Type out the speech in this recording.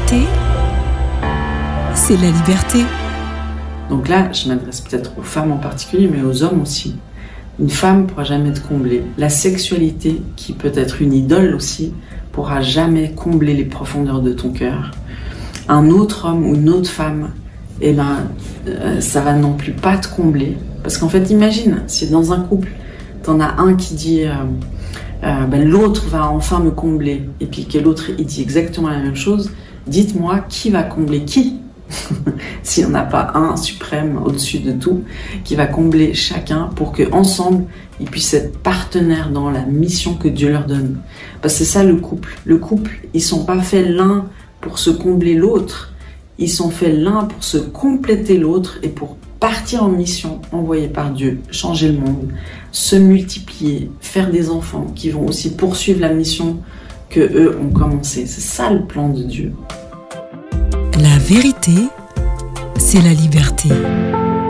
vérité, c'est la liberté. Donc là, je m'adresse peut-être aux femmes en particulier, mais aux hommes aussi. Une femme ne pourra jamais te combler. La sexualité, qui peut être une idole aussi, pourra jamais combler les profondeurs de ton cœur. Un autre homme ou une autre femme, ça va non plus pas te combler. Parce qu'en fait, imagine, si dans un couple, t'en as un qui dit l'autre va enfin me combler, et puis que l'autre il dit exactement la même chose, dites-moi qui va combler qui? S'il n'y en a pas un suprême au-dessus de tout qui va combler chacun pour qu'ensemble ils puissent être partenaires dans la mission que Dieu leur donne. Parce que c'est ça le couple. Le couple, ils sont pas faits l'un pour se combler l'autre, ils sont faits l'un pour se compléter l'autre et pour partir en mission envoyée par Dieu, changer le monde, se multiplier, faire des enfants qui vont aussi poursuivre la mission que eux ont commencé. C'est ça le plan de Dieu. La vérité, c'est la liberté.